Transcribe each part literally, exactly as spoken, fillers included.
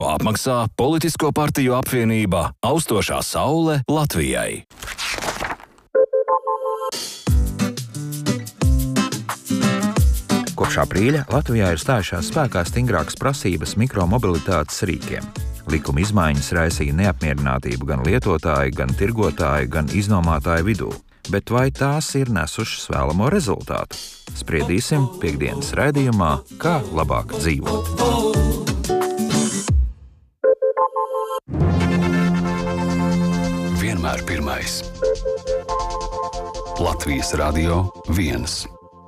Apmaksā Politisko partiju apvienība Austošā saule Latvijai. Kopš aprīļa Latvijā ir stājušās spēkā stingrākas prasības mikromobilitātes rīkiem. Likuma izmaiņas raisīja neapmierinātību gan lietotāju, gan tirgotāju, gan iznomātāju vidū. Bet vai tās ir nesušas vēlamo rezultātu? Spriedīsim piekdienas raidījumā, kā labāk dzīvot. Vienmēr pirmais. Latvijas Radio viens.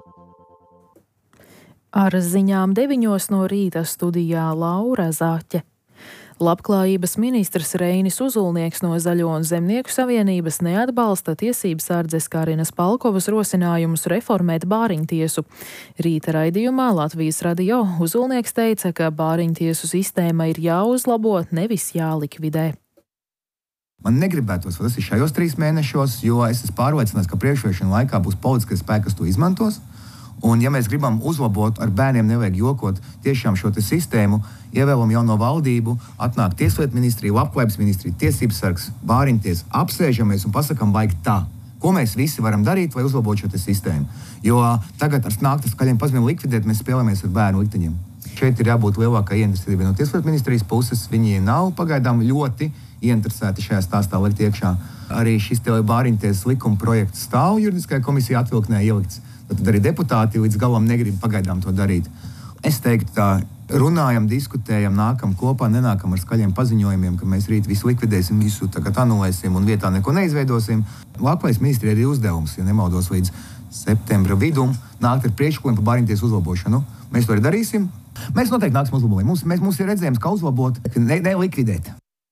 Ar ziņām deviņos no rīta studijā Laura Zaķe. Labklājības ministrs Reinis Uzulnieks no Zaļo un Zemnieku savienības neatbalsta tiesības sardzes Karinas Palkovas rosinājumus reformēt bāriņtiesu. Rīta raidījumā Latvijas radio Uzulnieks teica, ka bāriņtiesu sistēma ir jāuzlabo, nevis jālikvidē. Man negribētos, vai tas ir šajos trīs mēnešos, jo es esmu pārliecināts, ka priekšvēlēšanu laikā būs politiskais spēks, kas to izmantos. Un, ja mēs gribam uzlabot, ar bērniem nevajag jokot tiešām šo sistēmu, ievēlam jauno valdību, atnāk Tieslietu ministrija, Labklājības ministrija, Tiesības sargs, bāriņties, apsēžamies un pasakam, vajag tā. Ko mēs visi varam darīt, lai uzlabotu šo sistēmu? Jo tagad ar nāktas skaļiem paziņojumiem likvidēt, mēs spēlējamies ar bērnu likteņiem. Šeit ir jābūt lielākai ieinteresētībai no Tieslietu ministrijas puses. Viņi nav pagaidām ļoti ieinteresēti šajā stāstā likt iekšā. Arī šis bāriņties likuma projekts stāv juridiskajā komisijā atvilknē ielikts. Tad arī deputāti līdz galam negrib pagaidām to darīt. Es teiktu tā, runājam, diskutējam, nākam kopā, nenākam ar skaļiem paziņojumiem, ka mēs rīt visu likvidēsim, visu tagad anulēsim un vietā neko neizveidosim. Labklājības ministrija ir uzdevums, ja nemaldos līdz septembra vidum, nākt ar priekšlikumu par bāriņties uzlabošanu. Mēs to arī darīsim. Mēs noteikti nāksim uzlabot. Mums, mēs, mums ir redzējums, kā uzlabot, ne, nelikvidēt.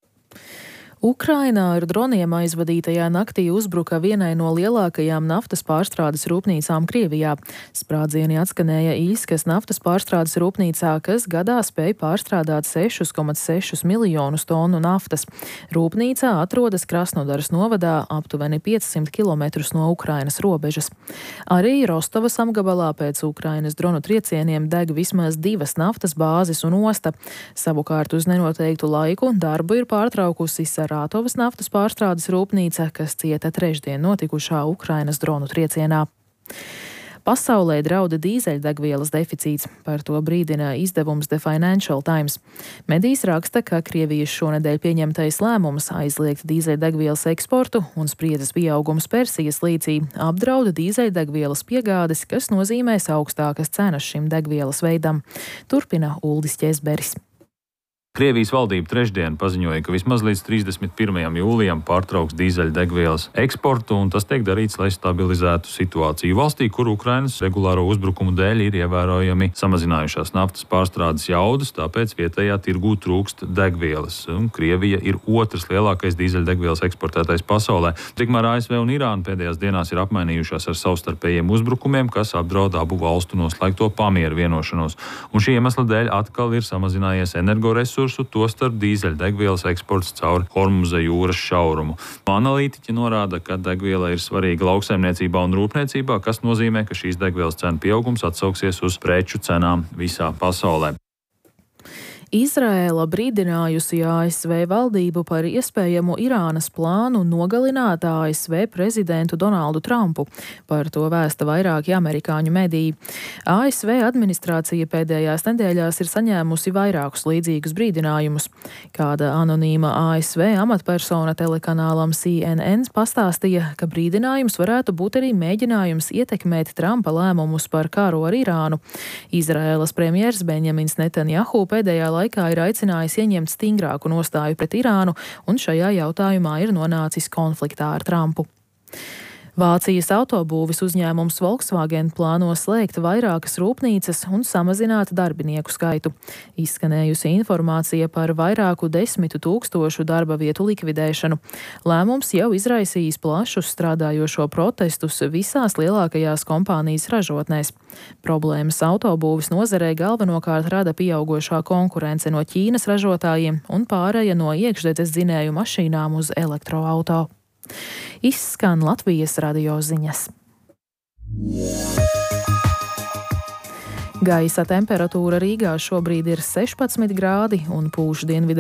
Ukrainā ar droniem aizvadītajā naktī uzbruka vienai no lielākajām naftas pārstrādes rūpnīcām Krievijā. Sprādzieni atskanēja Īskas naftas pārstrādes rūpnīcā, kas gadā spēj pārstrādāt seši komats seši miljonus tonu naftas. Rūpnīcā atrodas Krasnodaras novadā, aptuveni piecsimt kilometrus no Ukrainas robežas. Arī Rostovas apgabalā pēc Ukrainas dronu triecieniem deg vismaz divas naftas bāzes un osta. Savukārt uz nenoteiktu laiku darbu ir pārtraukusi Sarātovas naftas pārstrādes rūpnīca, kas cieta trešdien notikušā Ukrainas dronu triecienā. Pasaulē drauda dīzeļdegvielas deficīts, par to brīdina izdevums The Financial Times. Medijs raksta, ka Krievijas šonedēļ pieņemtais lēmums aizliegt dīzeļdegvielas eksportu un spriedzes pieaugums Persijas līcī apdrauda dīzeļdegvielas piegādes, kas nozīmēs augstākas cenas šim degvielas veidam. Turpina Uldis Ķezberis. Krievijas valdība trešdien paziņoja, ka vismaz līdz trīsdesmit pirmajam jūlijam pārtrauks dīzeļdegvielas eksportu, un tas tiek darīts, lai stabilizētu situāciju valstī, kur Ukrainas regulāro uzbrukumu dēļ ir ievērojami samazinājušās naftas pārstrādes jaudas, tāpēc vietējā tirgū trūkst degvielas. Un Krievija ir otrs lielākais dīzeļdegvielas eksportētājs pasaulē. Tikmēr A S V un Irāna pēdējās dienās ir apmainījušās ar savstarpējiem uzbrukumiem, kas apdraud abu valstu noslēgto pamieru vienošanos. Un šī iemesla dēļ atkal ir samazinājies energoresursi, tostarp dīzeļdegvielas eksports caur Hormuza jūras šaurumu. Analītiķi norāda, ka degviela ir svarīga lauksaimniecībā un rūpniecībā, kas nozīmē, ka šīs degvielas cenu pieaugums atsauksies uz preču cenām visā pasaulē. Izraēla brīdinājusi A S V valdību par iespējamu Irānas plānu nogalināt A S V prezidentu Donaldu Trumpu. Par to vēsta vairāki amerikāņu mediji. A S V administrācija pēdējās nedēļās ir saņēmusi vairākus līdzīgus brīdinājumus. Kāda anonīma A S V amatpersona telekanālam C N N pastāstīja, ka brīdinājums varētu būt arī mēģinājums ietekmēt Trumpa lēmumus par karu ar Irānu. Izraēlas premjers Benjamins Netanjahu pēdējā laikā laikā ir aicinājis ieņemt stingrāku nostāju pret Irānu un šajā jautājumā ir nonācis konfliktā ar Trumpu. Vācijas autobūves uzņēmums Volkswagen plāno slēgt vairākas rūpnīcas un samazināt darbinieku skaitu. Izskanējusi informācija par vairāku desmitu tūkstošu darba vietu likvidēšanu. Lēmums jau izraisījis plašus strādājošo protestus visās lielākajās kompānijas ražotnēs. Problēmas autobūves nozarē galvenokārt rada pieaugošā konkurence no Ķīnas ražotājiem un pāreja no iekšdedzes dzinēju mašīnām uz elektroauto. Izskan Latvijas radio ziņas. Gaisa temperatūra Rīgā šobrīd ir sešpadsmit grādi un pūš dienvidu